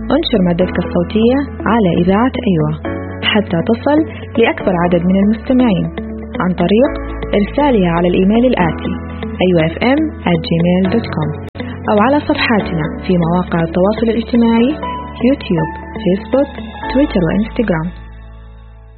انشر مادتك الصوتية على إذاعة أيوة حتى تصل لأكبر عدد من المستمعين عن طريق إرسالها على الإيميل الآتي ayuafm@gmail.com أو على صفحاتنا في مواقع التواصل الاجتماعي يوتيوب، فيسبوك، تويتر وإنستغرام.